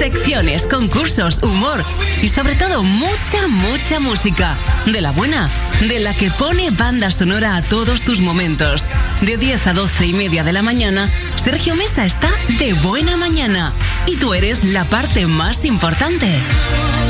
secciones, concursos, humor y sobre todo mucha, mucha música. De la buena, de la que pone banda sonora a todos tus momentos. De 10 a 12:30 de la mañana, Sergio Mesa está de buena mañana. Y tú eres la parte más importante.